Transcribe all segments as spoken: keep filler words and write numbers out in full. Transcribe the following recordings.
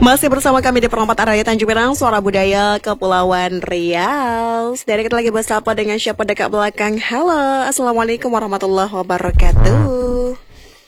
Masih bersama kami di Perempat Araya Tanjung Pinang, Suara Budaya Kepulauan Riau. Dari kita lagi bersapa dengan siapa dekat belakang. Halo, Assalamualaikum warahmatullahi wabarakatuh.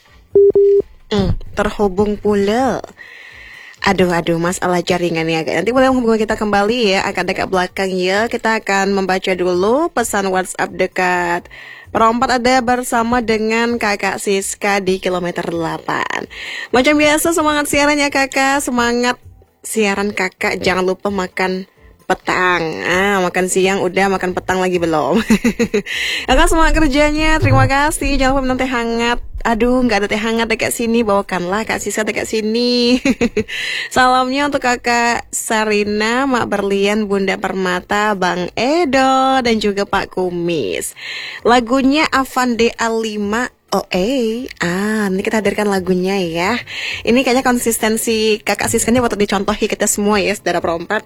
Hmm, terhubung pula. Aduh, aduh, masalah jaringan ya. Nanti boleh menghubungi kita kembali ya, akan dekat belakang ya. Kita akan membaca dulu pesan WhatsApp dekat Perempat ada bersama dengan Kakak Siska di kilometer delapan. Macam biasa, semangat siaran ya kakak. Semangat siaran kakak. Jangan lupa makan petang. Ah, makan siang udah, makan petang lagi belum? Kakak semangat kerjanya. Terima kasih. Jangan lupa minum teh hangat. Aduh, nggak ada teh hangat dekat sini. Bawakanlah Kak Siska dekat sini. Salamnya untuk Kakak Sarina, Mak Berlian, Bunda Permata, Bang Edo, dan juga Pak Kumis. Lagunya Avande A lima. Oh eh, ah, ini kita hadirkan lagunya ya. Ini kayaknya konsistensi Kakak Siska ini waktu dicontohi kita semua ya, saudara perempat.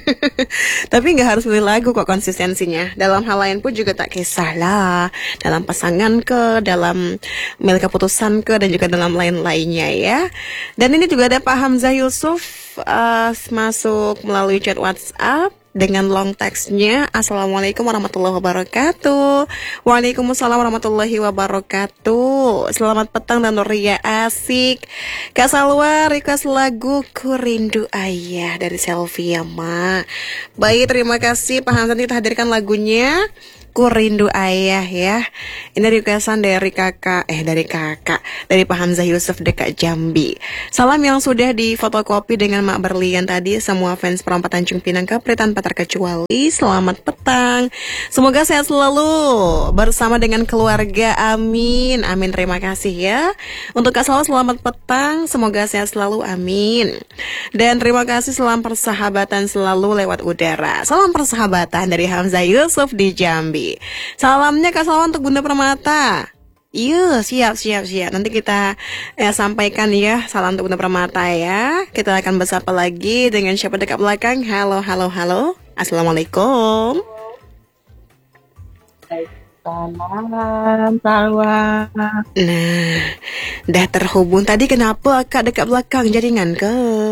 Tapi nggak harus milih lagu kok konsistensinya. Dalam hal lain pun juga tak kisahlah. Dalam pasangan ke, dalam milih keputusan ke, dan juga dalam lain-lainnya ya. Dan ini juga ada Pak Hamzah Yusuf uh, masuk melalui chat WhatsApp dengan long textnya. Assalamualaikum warahmatullahi wabarakatuh. Waalaikumsalam warahmatullahi wabarakatuh. Selamat petang dan Nuria asik. Kak Salwa request lagu Ku Rindu Ayah dari Selvia Ma. Baik, terima kasih Pak Hamzah. Kita hadirkan lagunya Ku Rindu Ayah ya. Ini requestan dari kakak Eh dari kakak Dari Pak Hamzah Yusuf dekat Jambi. Salam yang sudah di fotokopi dengan Mak Berlian tadi. Semua fans Perempat Tanjung Pinang Kepri tanpa terkecuali. Selamat petang. Semoga sehat selalu bersama dengan keluarga. Amin. Amin, terima kasih ya. Untuk Kak Salwa selamat petang. Semoga sehat selalu. Amin. Dan terima kasih salam persahabatan selalu lewat udara. Salam persahabatan dari Hamzah Yusuf di Jambi. Salamnya Kak Salwa untuk Bunda Permata. Iya, siap, siap, siap. Nanti kita eh, sampaikan ya salam untuk Bunda Permata ya. Kita akan bersapa lagi dengan siapa dekat belakang. Halo, halo, halo. Assalamualaikum. Salam, Salwa. Nah, dah terhubung. Tadi kenapa Kak dekat belakang jaringan ke?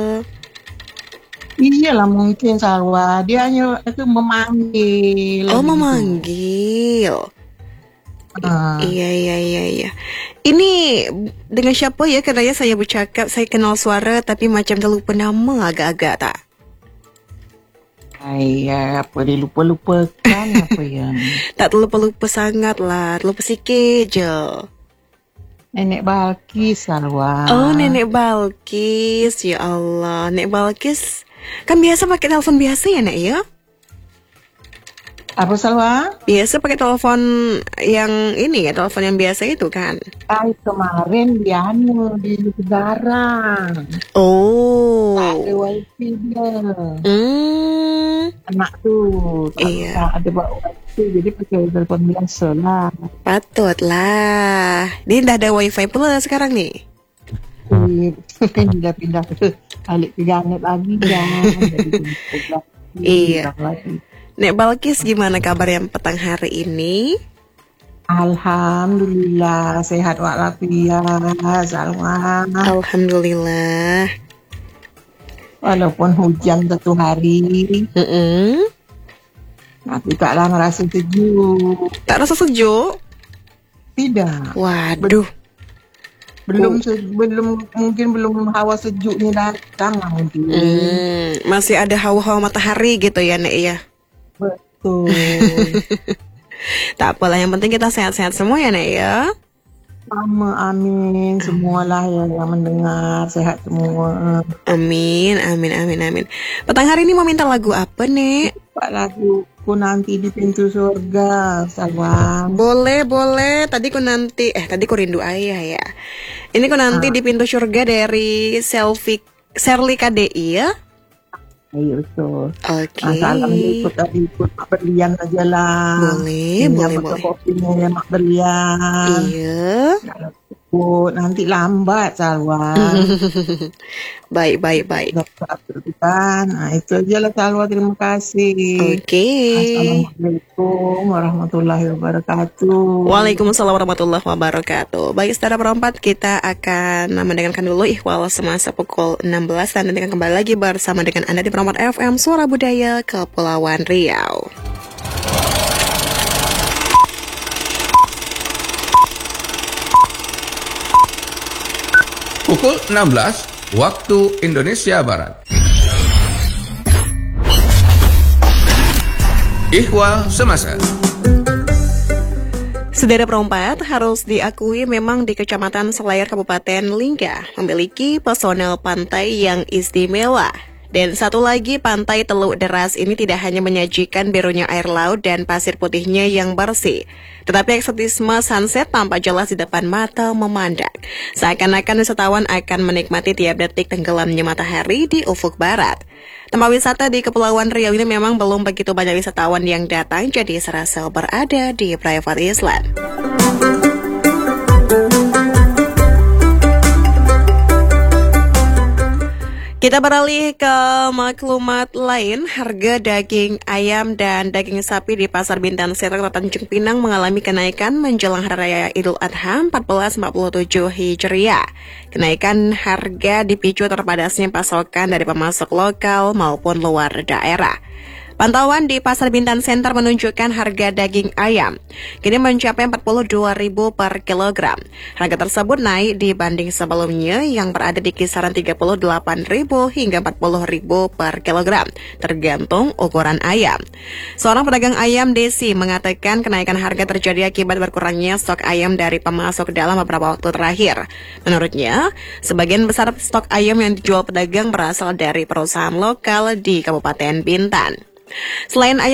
Iyalah mungkin Salwa, dia hanya itu memanggil. Oh, gitu. memanggil. Ah. Iya, iya, iya, iya. Ini dengan siapa ya? Karena saya bercakap, saya kenal suara tapi macam dah lupa nama agak-agak tak? Ayah, apa dia lupa-lupakan apa yang? Tak terlupa-lupa sangat lah, terlupa sikit je. Nenek Balkis, Salwa. Oh, Nenek Balkis, ya Allah. Nenek Balkis kan biasa pakai telepon biasa ya, Nek ya? Apa, Salwa? Biasa pakai telepon yang ini ya, telepon yang biasa itu kan? Ah, kemarin dia anu di negara. Oh. Ada wifi dia. Hmm. Anak tuh. Iya. Ada bawa wifi, jadi pakai telepon biasa lah. Patutlah. Dia dah ada wifi pula sekarang nih. Pindah-pindah ke balik ke Janet lagi kan. Iya. Nek Balkis, gimana kabar yang petang hari ini? Alhamdulillah sehat walafiat, Salwa. Alhamdulillah. Walaupun hujan satu hari, Mm-mm. aku taklah merasa sejuk. Tak rasa sejuk? Tidak. Waduh. Belum se- belum mungkin belum hawa sejuknya datang lah mungkin. Hmm, masih ada hawa-hawa matahari gitu ya, Nek ya. Betul. Tak apalah, yang penting kita sehat-sehat semua ya, Nek ya. Sama, amin. Semualah yang, yang mendengar sehat semua. Amin, amin, amin, amin. Petang hari ini mau minta lagu apa, Nek? Pak laguku nanti di pintu surga, Salwa. Boleh, boleh. Tadi ku nanti, eh tadi ku rindu ayah ya. Ini ku nanti Ah. di pintu surga dari Selfie Serli K D I ya. Iya betul. Oke. Masalah ikut tadi ikut Mak Berlian aja lah. Boleh, Ini boleh, apa boleh. kopinya ya Mak Berlian. Iya. Kalau Oh, nanti lambat Salwa. Baik, baik, baik. Kan? Nah, itu aja lah Salwa, terima kasih. Oke. Assalamualaikum warahmatullahi wabarakatuh. Waalaikumsalam warahmatullahi wabarakatuh. Baik, saudara perempat, kita akan mendengarkan dulu Ikhwal semasa pukul enam belas dan nanti akan kembali lagi bersama dengan Anda di Perempat F M Suara Budaya Kepulauan Riau. Pukul enam belas waktu Indonesia Barat. Ikhwal semasa. Saudara perempat, harus diakui memang di Kecamatan Selayar Kabupaten Lingga memiliki personel pantai yang istimewa. Dan satu lagi, pantai Teluk Deras ini tidak hanya menyajikan birunya air laut dan pasir putihnya yang bersih, tetapi eksotisme sunset tampak jelas di depan mata memandang. Seakan-akan wisatawan akan menikmati tiap detik tenggelamnya matahari di ufuk barat. Tempat wisata di Kepulauan Riau ini memang belum begitu banyak wisatawan yang datang, jadi serasa berada di private island. Kita beralih ke maklumat lain. Harga daging ayam dan daging sapi di Pasar Bintan Serak Tanjung Pinang mengalami kenaikan menjelang Hari Raya Idul Adha seribu empat ratus empat puluh tujuh Hijriah. Kenaikan harga dipicu terpadasnya pasokan dari pemasok lokal maupun luar daerah. Pantauan di Pasar Bintan Center menunjukkan harga daging ayam kini mencapai empat puluh dua ribu rupiah per kilogram. Harga tersebut naik dibanding sebelumnya yang berada di kisaran tiga puluh delapan ribu rupiah hingga empat puluh ribu rupiah per kilogram, tergantung ukuran ayam. Seorang pedagang ayam Desi mengatakan kenaikan harga terjadi akibat berkurangnya stok ayam dari pemasok dalam beberapa waktu terakhir. Menurutnya, sebagian besar stok ayam yang dijual pedagang berasal dari perusahaan lokal di Kabupaten Bintan. Selain ayam